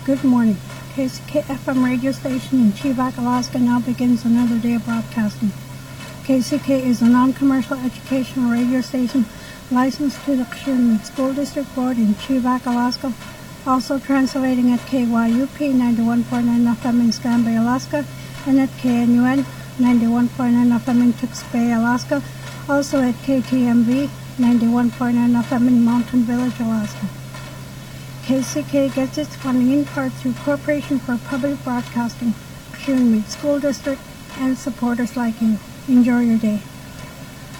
Good morning. KCK FM radio station in Chevak, Alaska now begins another day of broadcasting. KCK is a non-commercial educational radio station licensed to the Sherman School District Board in Chevak, Alaska, also translating at KYUP 91.9 FM in Stranbay, Alaska, and at KNUN 91.9 FM in Tewksbury, Alaska, also at KTMV 91.9 FM in Mountain Village, Alaska. KCK gets its funding in part through Corporation for Public Broadcasting, Sherman School District, and supporters like you. Enjoy your day.